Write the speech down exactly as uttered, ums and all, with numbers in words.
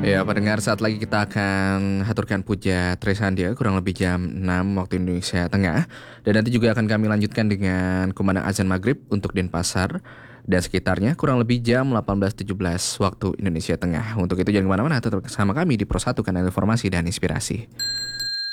Ya, pendengar, saat lagi kita akan haturkan puja Tresandia kurang lebih jam enam waktu Indonesia Tengah. Dan nanti juga akan kami lanjutkan dengan kumandang azan maghrib untuk Denpasar dan sekitarnya kurang lebih jam delapan belas tujuh belas waktu Indonesia Tengah. Untuk itu jangan kemana-mana, tetap bersama kami di Pro satu Kanal Informasi dan Inspirasi.